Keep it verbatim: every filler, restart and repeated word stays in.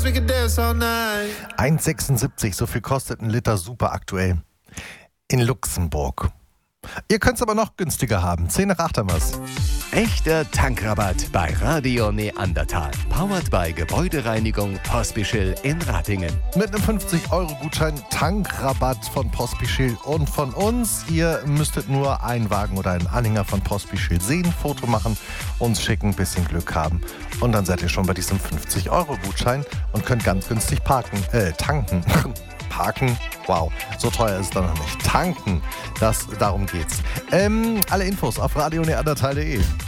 we could dance all night. eins Komma sechsundsiebzig, so viel kostet ein Liter super aktuell. In Luxemburg. Ihr könnt es aber noch günstiger haben. zehn nach acht haben wir's. Echter Tankrabatt bei Radio Neandertal. Powered by Gebäudereinigung Pospischl in Ratingen. Mit einem fünfzig-Euro-Gutschein Tankrabatt von Pospischl und von uns. Ihr müsstet nur einen Wagen oder einen Anhänger von Pospischl sehen, Foto machen, uns schicken, ein bisschen Glück haben. Und dann seid ihr schon bei diesem fünfzig-Euro-Gutschein und könnt ganz günstig parken, äh, tanken. Parken, wow, so teuer ist es dann noch nicht. Tanken, das, darum geht's. Ähm, alle Infos auf radio neandertal punkt de.